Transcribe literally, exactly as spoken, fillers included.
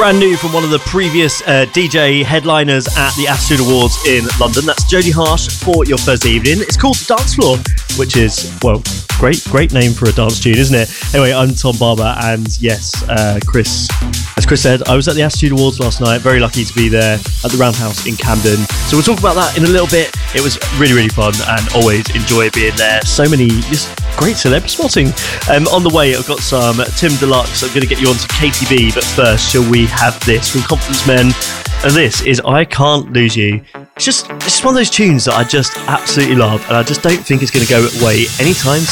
Brand new from one of the previous uh, D J headliners at the Attitude Awards in London. That's Jodie Harsh for your Thursday evening. It's called The Dance Floor, which is, well, great, great name for a dance tune, isn't it? Anyway, I'm Tom Barber, and yes, uh, Chris, as Chris said, I was at the Attitude Awards last night. Very lucky to be there at the Roundhouse in Camden. So we'll talk about that in a little bit. It was really, really fun, and always enjoy being there. So many just great celeb spotting. Um, on the way, I've got some Tim Deluxe. I'm going to get you on to K T B, but first, shall we have this from Confidence Men? And this is I Can't Lose You. It's just, it's just one of those tunes that I just absolutely love, and I just don't think it's going to go away anytime